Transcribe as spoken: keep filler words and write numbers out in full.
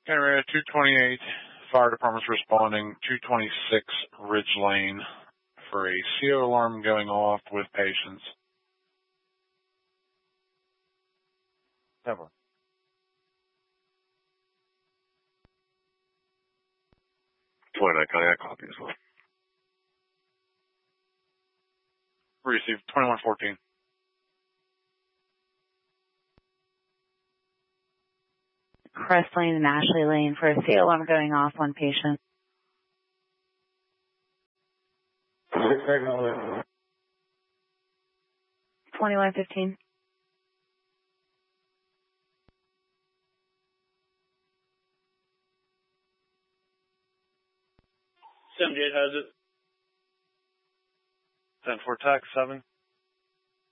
Area two twenty-eight, fire department's responding, two twenty-six Ridge Lane for a C O alarm going off with patients. Never. twenty-nine County, I copy as well. Received twenty-one fourteen. Crest Lane and Ashley Lane for a C O alarm going off, one patient. twenty-one fifteen. seventy-eight has it. ten four tax seven.